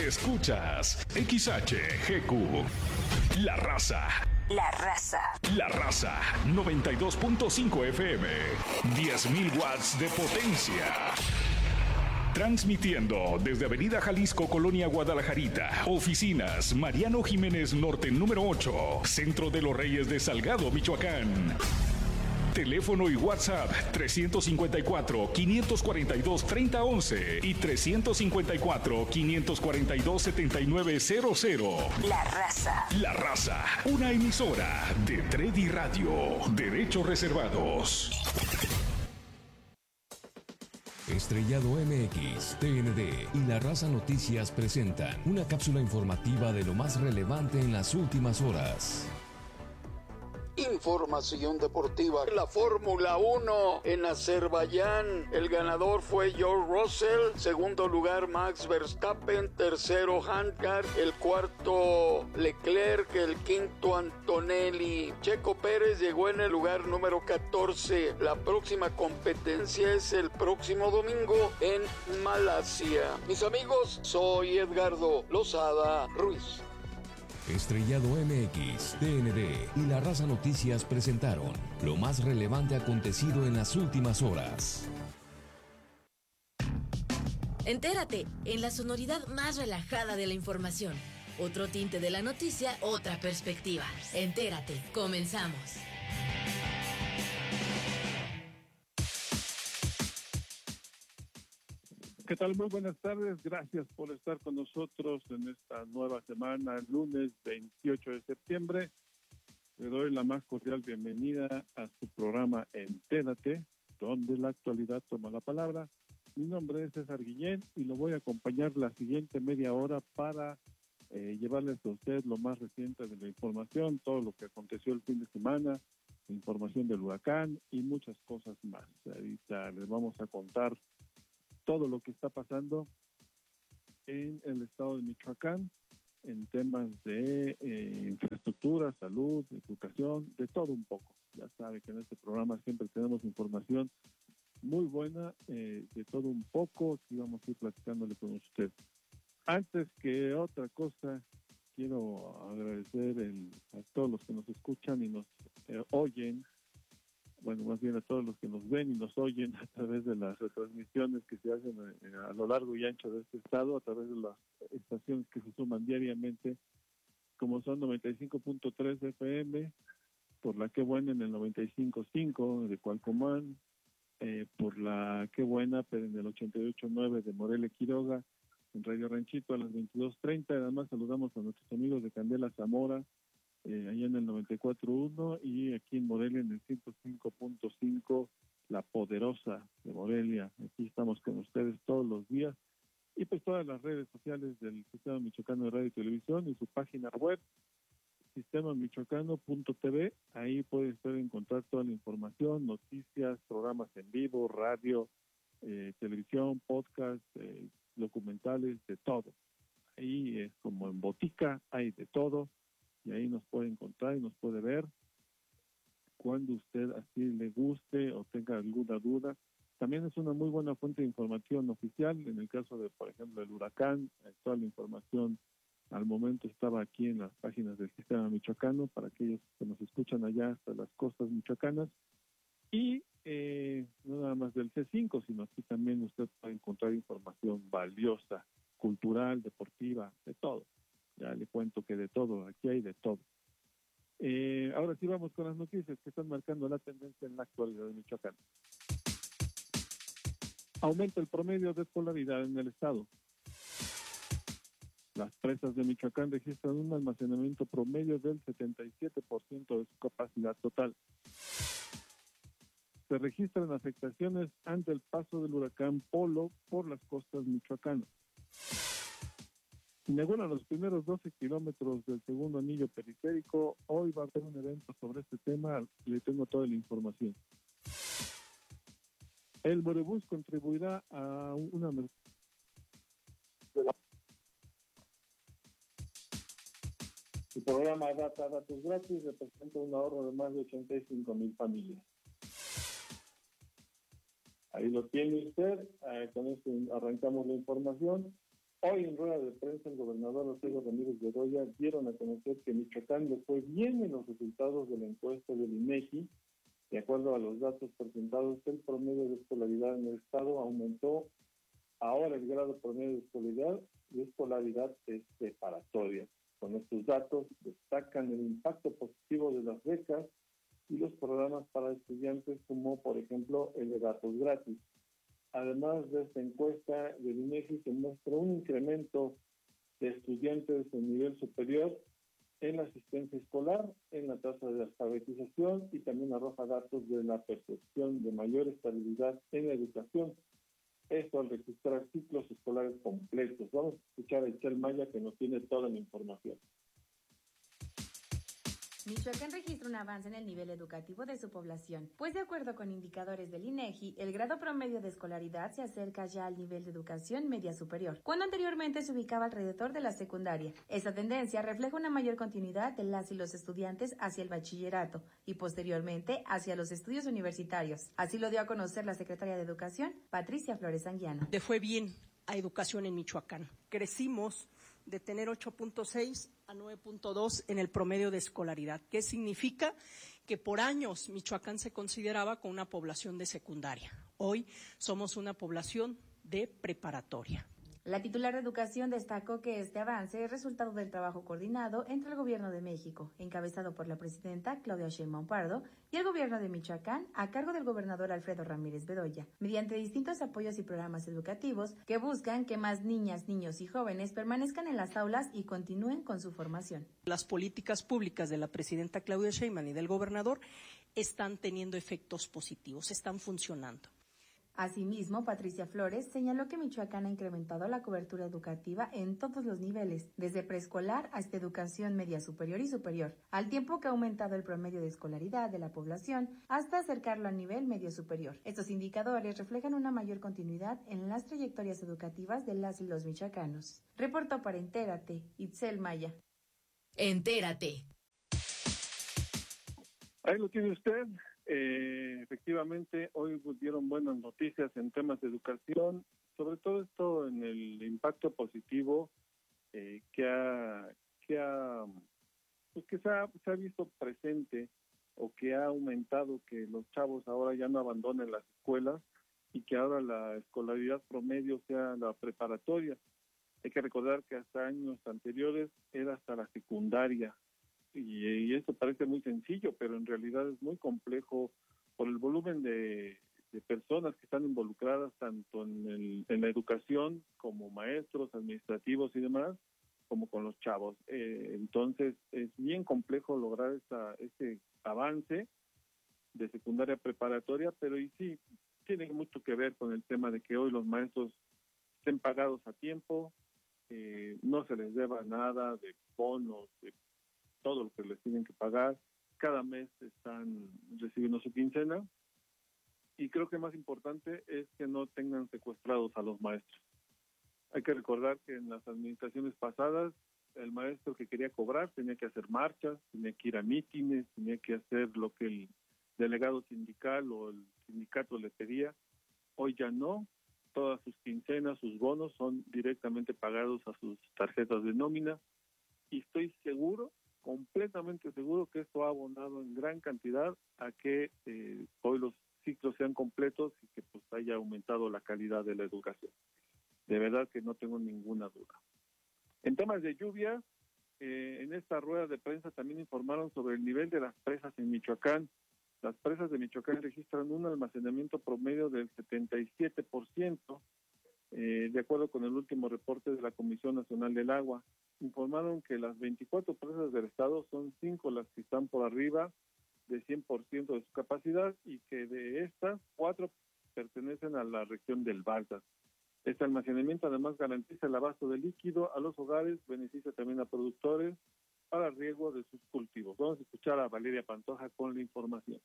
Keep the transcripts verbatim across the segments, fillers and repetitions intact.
Escuchas X H G Q, La Raza. La Raza. La Raza, noventa y dos punto cinco F M, diez mil watts de potencia. Transmitiendo desde Avenida Jalisco, Colonia Guadalajarita. Oficinas Mariano Jiménez Norte número ocho, Centro de los Reyes de Salgado, Michoacán. Teléfono y WhatsApp trescientos cincuenta y cuatro, quinientos cuarenta y dos, treinta once y trescientos cincuenta y cuatro, quinientos cuarenta y dos, setenta y nueve cero cero. La Raza. La Raza, una emisora de Tredi Radio. Derechos reservados. Estrellado M X, T N D y La Raza Noticias presentan una cápsula informativa de lo más relevante en las últimas horas. Información deportiva. La Fórmula uno en Azerbaiyán. El ganador fue George Russell. Segundo lugar Max Verstappen. Tercero Handgar. El cuarto Leclerc. El quinto Antonelli. Checo Pérez llegó en el lugar número catorce. La próxima competencia es el próximo domingo en Malasia. Mis amigos, soy Edgardo Lozada Ruiz. Estrellado M X, T N D y La Raza Noticias presentaron lo más relevante acontecido en las últimas horas. Entérate en la sonoridad más relajada de la información. Otro tinte de la noticia, otra perspectiva. Entérate, comenzamos. ¿Qué tal? Muy buenas tardes. Gracias por estar con nosotros en esta nueva semana, lunes veintiocho de septiembre. Le doy la más cordial bienvenida a su programa Entérate, donde la actualidad toma la palabra. Mi nombre es César Guillén y lo voy a acompañar la siguiente media hora para eh, llevarles a usted lo más reciente de la información, todo lo que aconteció el fin de semana, información del huracán y muchas cosas más. Ahorita les vamos a contar todo lo que está pasando en el estado de Michoacán, en temas de eh, infraestructura, salud, educación, de todo un poco. Ya sabe que en este programa siempre tenemos información muy buena, eh, de todo un poco, que vamos a ir platicándole con usted. Antes que otra cosa, quiero agradecer el, a todos los que nos escuchan y nos eh, oyen, bueno, más bien a todos los que nos ven y nos oyen a través de las retransmisiones que se hacen a, a lo largo y ancho de este estado, a través de las estaciones que se suman diariamente, como son noventa y cinco punto tres F M, por la Que Buena en el noventa y cinco punto cinco de Cualcomán, eh, por la Que Buena, pero en el ochenta y ocho punto nueve de Morelia Quiroga, en Radio Ranchito a las veintidós treinta. Además saludamos a nuestros amigos de Candela Zamora, Eh, allá en el noventa y cuatro punto uno y aquí en Morelia en el ciento cinco punto cinco, La Poderosa de Morelia. Aquí estamos con ustedes todos los días y pues todas las redes sociales del Sistema Michoacano de Radio y Televisión y su página web sistema michoacano punto t v. Ahí puede usted encontrar toda la información, noticias, programas en vivo, radio, eh, televisión, podcast, eh, documentales, de todo. Ahí es como en botica, hay de todo. Y ahí nos puede encontrar y nos puede ver cuando usted así le guste o tenga alguna duda. También es una muy buena fuente de información oficial, en el caso de, por ejemplo, el huracán, toda la información al momento estaba aquí en las páginas del Sistema Michoacano, para aquellos que nos escuchan allá hasta las costas michoacanas, y eh, no nada más del C cinco, sino aquí también usted puede encontrar información valiosa, cultural, deportiva, de todo. Ya le cuento que de todo, aquí hay de todo. Eh, ahora sí vamos con las noticias que están marcando la tendencia en la actualidad de Michoacán. Aumenta el promedio de escolaridad en el estado. Las presas de Michoacán registran un almacenamiento promedio del setenta y siete por ciento de su capacidad total. Se registran afectaciones ante el paso del huracán Polo por las costas michoacanas. Inaugura los primeros doce kilómetros del segundo anillo periférico. Hoy va a haber un evento sobre este tema, le tengo toda la información. El Borebús contribuirá a una... El programa Data Datos Gratis representa un ahorro de más de ochenta y cinco mil familias. Ahí lo tiene usted, eh, con esto arrancamos la información. Hoy en rueda de prensa el gobernador Alfredo Ramírez Bedoya dieron a conocer que Michoacán le fue bien en los resultados de la encuesta del INEGI. De acuerdo a los datos presentados, el promedio de escolaridad en el estado aumentó. Ahora el grado promedio de escolaridad, de escolaridad es preparatoria. Con estos datos destacan el impacto positivo de las becas y los programas para estudiantes, como por ejemplo el de datos gratis. Además de esta encuesta del INEGI, se muestra un incremento de estudiantes de nivel superior en la asistencia escolar, en la tasa de alfabetización, y también arroja datos de la percepción de mayor estabilidad en la educación. Esto al registrar ciclos escolares completos. Vamos a escuchar a Itzel Maya, que nos tiene toda la información. Michoacán registra un avance en el nivel educativo de su población, pues de acuerdo con indicadores del INEGI, el grado promedio de escolaridad se acerca ya al nivel de educación media superior, cuando anteriormente se ubicaba alrededor de la secundaria. Esta tendencia refleja una mayor continuidad de las y los estudiantes hacia el bachillerato y posteriormente hacia los estudios universitarios. Así lo dio a conocer la secretaria de Educación, Patricia Flores Anguiano. Le fue bien a educación en Michoacán. Crecimos de tener ocho punto seis a nueve punto dos en el promedio de escolaridad. ¿Qué significa? Que por años Michoacán se consideraba con una población de secundaria. Hoy somos una población de preparatoria. La titular de Educación destacó que este avance es resultado del trabajo coordinado entre el Gobierno de México, encabezado por la presidenta Claudia Sheinbaum Pardo, y el Gobierno de Michoacán, a cargo del gobernador Alfredo Ramírez Bedoya, mediante distintos apoyos y programas educativos que buscan que más niñas, niños y jóvenes permanezcan en las aulas y continúen con su formación. Las políticas públicas de la presidenta Claudia Sheinbaum y del gobernador están teniendo efectos positivos, están funcionando. Asimismo, Patricia Flores señaló que Michoacán ha incrementado la cobertura educativa en todos los niveles, desde preescolar hasta educación media superior y superior, al tiempo que ha aumentado el promedio de escolaridad de la población hasta acercarlo al nivel medio superior. Estos indicadores reflejan una mayor continuidad en las trayectorias educativas de las y los michoacanos. Reportó para Entérate, Itzel Maya. Entérate. Ahí lo tiene usted. Eh, efectivamente, hoy dieron buenas noticias en temas de educación, sobre todo esto en el impacto positivo eh, que ha, que ha, pues que se ha, se ha visto presente, o que ha aumentado que los chavos ahora ya no abandonen las escuelas y que ahora la escolaridad promedio sea la preparatoria. Hay que recordar que hasta años anteriores era hasta la secundaria. Y, y esto parece muy sencillo, pero en realidad es muy complejo por el volumen de, de personas que están involucradas tanto en, el, en la educación como maestros, administrativos y demás, como con los chavos. Eh, entonces es bien complejo lograr esta, este avance de secundaria preparatoria, pero y sí, tiene mucho que ver con el tema de que hoy los maestros estén pagados a tiempo, eh, no se les deba nada de bonos, de todo lo que les tienen que pagar, cada mes están recibiendo su quincena, y creo que más importante es que no tengan secuestrados a los maestros. Hay que recordar que en las administraciones pasadas, el maestro que quería cobrar tenía que hacer marchas, tenía que ir a mítines, tenía que hacer lo que el delegado sindical o el sindicato le pedía. Hoy ya no, todas sus quincenas, sus bonos son directamente pagados a sus tarjetas de nómina, y estoy seguro, completamente seguro, que esto ha abonado en gran cantidad a que eh, hoy los ciclos sean completos y que pues haya aumentado la calidad de la educación. De verdad que no tengo ninguna duda. En temas de lluvia, eh, en esta rueda de prensa también informaron sobre el nivel de las presas en Michoacán. Las presas de Michoacán registran un almacenamiento promedio del setenta y siete por ciento, eh, de acuerdo con el último reporte de la Comisión Nacional del Agua. Informaron que las veinticuatro presas del estado son cinco las que están por arriba de cien por ciento de su capacidad, y que de estas, cuatro pertenecen a la región del Balsas. Este almacenamiento además garantiza el abasto de líquido a los hogares, beneficia también a productores para riego de sus cultivos. Vamos a escuchar a Valeria Pantoja con la información.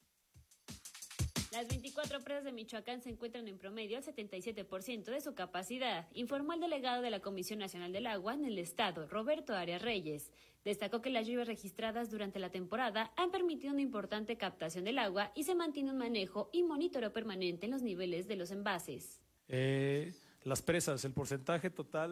Las veinticuatro presas de Michoacán se encuentran en promedio al setenta y siete por ciento de su capacidad, informó el delegado de la Comisión Nacional del Agua en el estado, Roberto Arias Reyes. Destacó que las lluvias registradas durante la temporada han permitido una importante captación del agua y se mantiene un manejo y monitoreo permanente en los niveles de los envases. Eh, las presas, el porcentaje total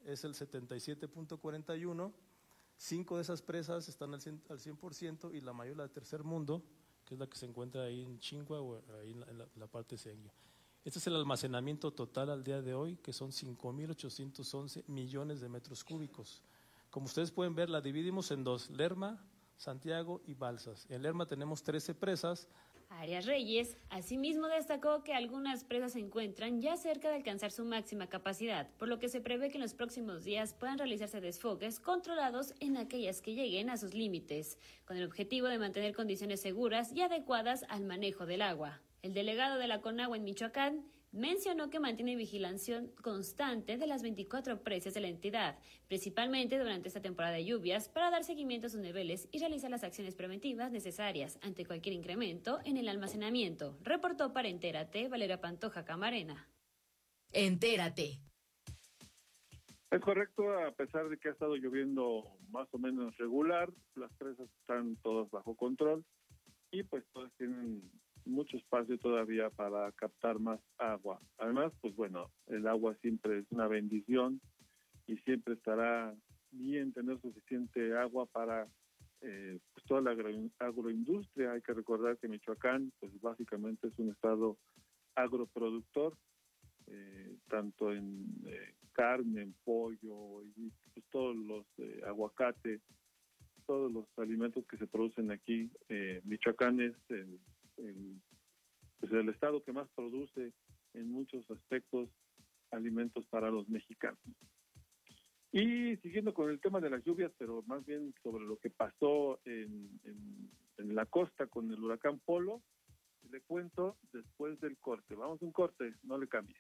es el setenta y siete punto cuarenta y uno. Cinco de esas presas están al cien por ciento y la mayor, la de tercer mundo, que es la que se encuentra ahí en Chingua o ahí en la, en la, en la parte de Senio. Este es el almacenamiento total al día de hoy, que son cinco mil ochocientos once millones de metros cúbicos. Como ustedes pueden ver, la dividimos en dos, Lerma, Santiago y Balsas. En Lerma tenemos trece presas. Arias Reyes asimismo destacó que algunas presas se encuentran ya cerca de alcanzar su máxima capacidad, por lo que se prevé que en los próximos días puedan realizarse desfogues controlados en aquellas que lleguen a sus límites, con el objetivo de mantener condiciones seguras y adecuadas al manejo del agua. El delegado de la CONAGUA en Michoacán mencionó que mantiene vigilancia constante de las veinticuatro presas de la entidad, principalmente durante esta temporada de lluvias, para dar seguimiento a sus niveles y realizar las acciones preventivas necesarias ante cualquier incremento en el almacenamiento. Reportó para Entérate, Valeria Pantoja Camarena. Entérate. Es correcto, a pesar de que ha estado lloviendo más o menos regular, las presas están todas bajo control y pues todas tienen mucho espacio todavía para captar más agua. Además, pues bueno, el agua siempre es una bendición y siempre estará bien tener suficiente agua para eh, pues toda la agro, agroindustria. Hay que recordar que Michoacán, pues básicamente es un estado agroproductor, eh, tanto en eh, carne, en pollo y pues todos los eh, aguacate, todos los alimentos que se producen aquí. Eh, Michoacán es el El, pues el estado que más produce en muchos aspectos alimentos para los mexicanos. Y siguiendo con el tema de las lluvias, pero más bien sobre lo que pasó en, en, en la costa con el huracán Polo, le cuento después del corte. Vamos a un corte, no le cambie.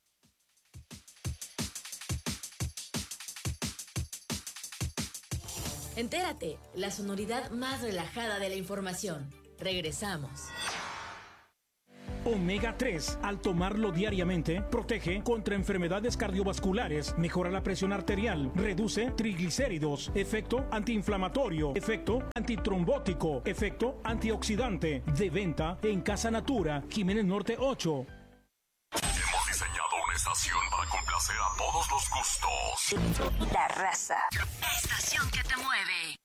Entérate, la sonoridad más relajada de la información. Regresamos. Omega tres, al tomarlo diariamente, protege contra enfermedades cardiovasculares, mejora la presión arterial, reduce triglicéridos, efecto antiinflamatorio, efecto antitrombótico, efecto antioxidante. De venta en Casa Natura, Jiménez Norte ocho. Hemos diseñado una estación para complacer a todos los gustos. La Raza. La estación que te mueve.